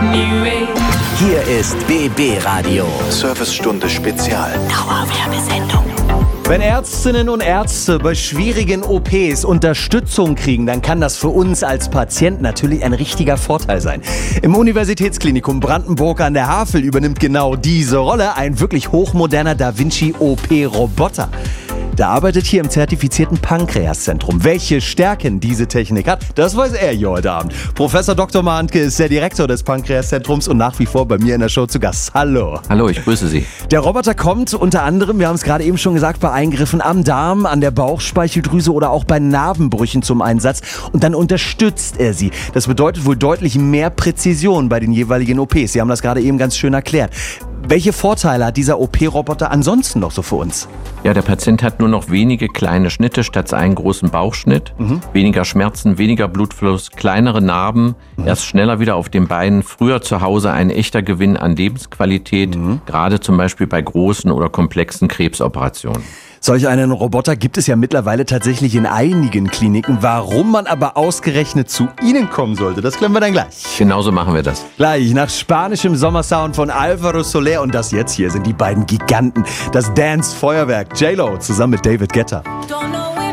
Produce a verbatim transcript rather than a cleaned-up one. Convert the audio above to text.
Hier ist B B Radio. Servicestunde Spezial. Dauerwerbesendung. Wenn Ärztinnen und Ärzte bei schwierigen O Ps Unterstützung kriegen, dann kann das für uns als Patient natürlich ein richtiger Vorteil sein. Im Universitätsklinikum Brandenburg an der Havel übernimmt genau diese Rolle ein wirklich hochmoderner Da Vinci O P-Roboter. Der arbeitet hier im zertifizierten Pankreaszentrum. Welche Stärken diese Technik hat, das weiß er hier heute Abend. Professor Doktor Mahntke ist der Direktor des Pankreaszentrums und nach wie vor bei mir in der Show zu Gast. Hallo. Hallo, ich grüße Sie. Der Roboter kommt unter anderem, wir haben es gerade eben schon gesagt, bei Eingriffen am Darm, an der Bauchspeicheldrüse oder auch bei Narbenbrüchen zum Einsatz. Und dann unterstützt er sie. Das bedeutet wohl deutlich mehr Präzision bei den jeweiligen O Ps. Sie haben das gerade eben ganz schön erklärt. Welche Vorteile hat dieser O P-Roboter ansonsten noch so für uns? Ja, der Patient hat nur noch wenige kleine Schnitte statt einen großen Bauchschnitt. Mhm. Weniger Schmerzen, weniger Blutfluss, kleinere Narben. Mhm. Er ist schneller wieder auf den Beinen. Früher zu Hause ein echter Gewinn an Lebensqualität. Mhm. Gerade zum Beispiel bei großen oder komplexen Krebsoperationen. Solch einen Roboter gibt es ja mittlerweile tatsächlich in einigen Kliniken. Warum man aber ausgerechnet zu Ihnen kommen sollte, das klären wir dann gleich. Genauso machen wir das. Gleich nach spanischem Sommersound von Alvaro Soler und das jetzt hier sind die beiden Giganten. Das Dance-Feuerwerk J-Lo zusammen mit David Guetta. Don't know